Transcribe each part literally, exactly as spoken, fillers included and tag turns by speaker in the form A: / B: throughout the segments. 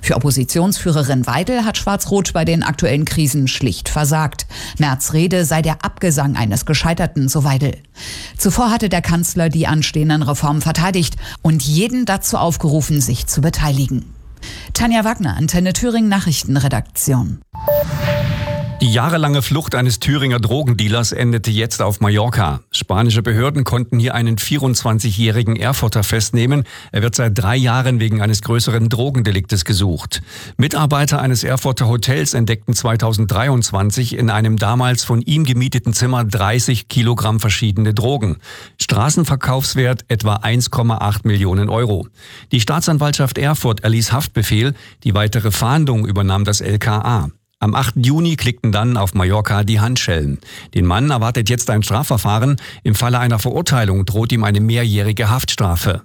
A: Für Oppositionsführerin Weidel hat Schwarz-Rot bei den aktuellen Krisen schlicht versagt. Merz' Rede sei der Abgesang eines Gescheiterten, so Weidel. Zuvor hatte der Kanzler die anstehenden Reformen verteidigt und jeden dazu aufgerufen, sich zu beteiligen. Tanja Wagner, Antenne Thüringen Nachrichtenredaktion.
B: Die jahrelange Flucht eines Thüringer Drogendealers endete jetzt auf Mallorca. Spanische Behörden konnten hier einen vierundzwanzigjährigen Erfurter festnehmen. Er wird seit drei Jahren wegen eines größeren Drogendeliktes gesucht. Mitarbeiter eines Erfurter Hotels entdeckten zweitausenddreiundzwanzig in einem damals von ihm gemieteten Zimmer dreißig Kilogramm verschiedene Drogen. Straßenverkaufswert etwa eins Komma acht Millionen Euro. Die Staatsanwaltschaft Erfurt erließ Haftbefehl. Die weitere Fahndung übernahm das L K A. Am achten Juni klickten dann auf Mallorca die Handschellen. Den Mann erwartet jetzt ein Strafverfahren. Im Falle einer Verurteilung droht ihm eine mehrjährige Haftstrafe.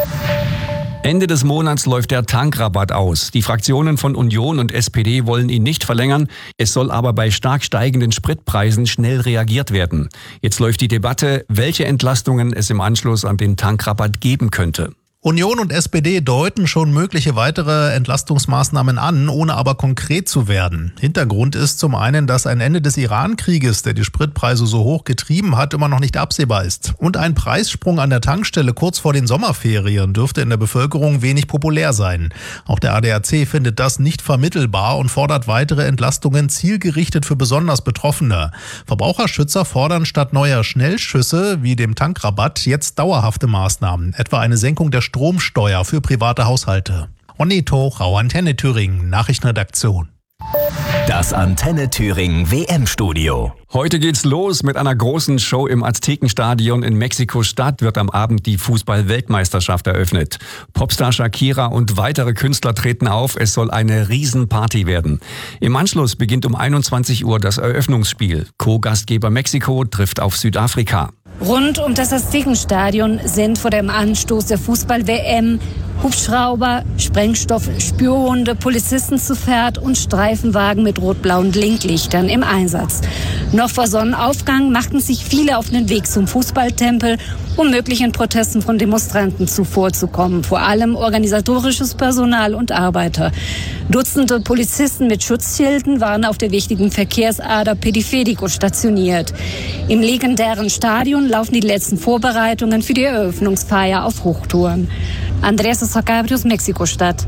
B: Ende des Monats läuft der Tankrabatt aus. Die Fraktionen von Union und S P D wollen ihn nicht verlängern. Es soll aber bei stark steigenden Spritpreisen schnell reagiert werden. Jetzt läuft die Debatte, welche Entlastungen es im Anschluss an den Tankrabatt geben könnte.
C: Union und S P D deuten schon mögliche weitere Entlastungsmaßnahmen an, ohne aber konkret zu werden. Hintergrund ist zum einen, dass ein Ende des Iran-Krieges, der die Spritpreise so hoch getrieben hat, immer noch nicht absehbar ist. Und ein Preissprung an der Tankstelle kurz vor den Sommerferien dürfte in der Bevölkerung wenig populär sein. Auch der A D A C findet das nicht vermittelbar und fordert weitere Entlastungen zielgerichtet für besonders Betroffene. Verbraucherschützer fordern statt neuer Schnellschüsse wie dem Tankrabatt jetzt dauerhafte Maßnahmen, etwa eine Senkung der Stromsteuer für private Haushalte. Onni Tochau, Antenne Thüringen, Nachrichtenredaktion.
D: Das Antenne Thüringen W M-Studio.
B: Heute geht's los mit einer großen Show im Aztekenstadion in Mexiko-Stadt. Wird am Abend die Fußball-Weltmeisterschaft eröffnet. Popstar Shakira und weitere Künstler treten auf. Es soll eine Riesenparty werden. Im Anschluss beginnt um einundzwanzig Uhr das Eröffnungsspiel. Co-Gastgeber Mexiko trifft auf Südafrika.
E: Rund um das Aztekenstadion sind vor dem Anstoß der Fußball-W M Hubschrauber, Sprengstoff, Spürhunde, Polizisten zu Pferd und Streifenwagen mit rot-blauen Blinklichtern im Einsatz. Noch vor Sonnenaufgang machten sich viele auf den Weg zum Fußballtempel, um möglichen Protesten von Demonstranten zuvorzukommen. Vor allem organisatorisches Personal und Arbeiter. Dutzende Polizisten mit Schutzschilden waren auf der wichtigen Verkehrsader Periférico stationiert. Im legendären Stadion laufen die letzten Vorbereitungen für die Eröffnungsfeier auf Hochtouren. Andreas Socabrius, Mexiko-Stadt.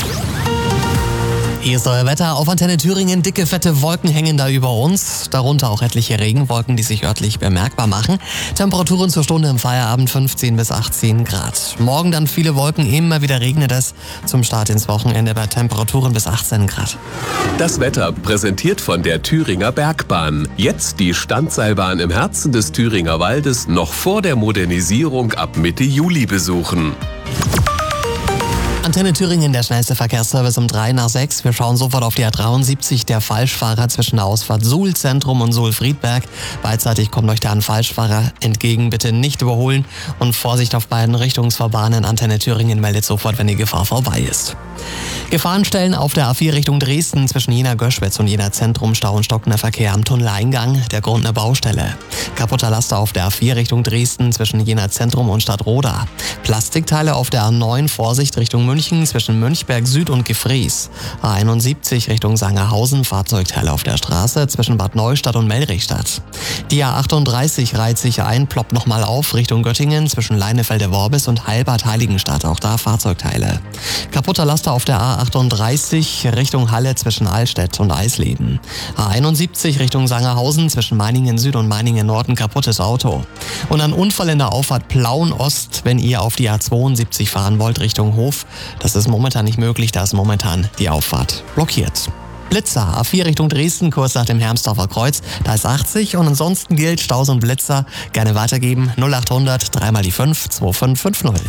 F: Hier ist euer Wetter auf Antenne Thüringen. Dicke, fette Wolken hängen da über uns. Darunter auch etliche Regenwolken, die sich örtlich bemerkbar machen. Temperaturen zur Stunde im Feierabend fünfzehn bis achtzehn Grad. Morgen dann viele Wolken, immer wieder regnet es. Zum Start ins Wochenende bei Temperaturen bis achtzehn Grad.
D: Das Wetter präsentiert von der Thüringer Bergbahn. Jetzt die Standseilbahn im Herzen des Thüringer Waldes noch vor der Modernisierung ab Mitte Juli besuchen.
F: Antenne Thüringen, der schnellste Verkehrsservice um drei nach sechs. Wir schauen sofort auf die A dreiundsiebzig, der Falschfahrer zwischen der Ausfahrt Suhl-Zentrum und Suhl-Friedberg. Beidseitig kommt euch da ein Falschfahrer entgegen. Bitte nicht überholen und Vorsicht auf beiden Richtungsfahrbahnen. Antenne Thüringen meldet sofort, wenn die Gefahr vorbei ist. Gefahrenstellen auf der A vier Richtung Dresden zwischen Jena-Göschwitz und Jena-Zentrum, Stau und stockender Verkehr am Tunneleingang, der Grund eine Baustelle. Kaputter Laster auf der A vier Richtung Dresden zwischen Jena-Zentrum und Stadtroda. Plastikteile auf der A neun, Vorsicht Richtung München zwischen Münchberg Süd und Gefries. A einundsiebzig Richtung Sangerhausen, Fahrzeugteile auf der Straße zwischen Bad Neustadt und Melrichstadt. Die A achtunddreißig reiht sich ein, ploppt nochmal auf Richtung Göttingen zwischen Leinefelde-Worbis und Heilbad-Heiligenstadt, auch da Fahrzeugteile. Kaputter Laster auf der A achtunddreißig Richtung Halle zwischen Allstedt und Eisleben. A einundsiebzig Richtung Sangerhausen zwischen Meiningen Süd und Meiningen Nord, ein kaputtes Auto. Und ein Unfall in der Auffahrt Plauen Ost, wenn ihr auf die A zweiundsiebzig fahren wollt Richtung Hof. Das ist momentan nicht möglich, da ist momentan die Auffahrt blockiert. Blitzer, A vier Richtung Dresden, kurz nach dem Hermsdorfer Kreuz, da ist achtzig und ansonsten gilt Staus und Blitzer. Gerne weitergeben, null achthundert, dreimal die fünf, zwei fünf fünf null.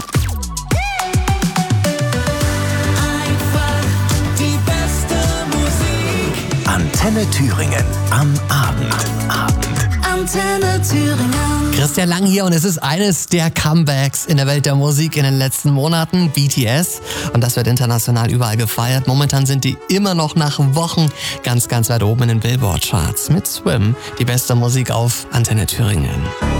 D: Antenne Thüringen am Abend. Abend.
G: Antenne Thüringen.
F: Christian Lang hier und es ist eines der Comebacks in der Welt der Musik in den letzten Monaten, B T S. Und das wird international überall gefeiert. Momentan sind die immer noch nach Wochen ganz, ganz weit oben in den Billboard-Charts. Mit Swim, die beste Musik auf Antenne Thüringen.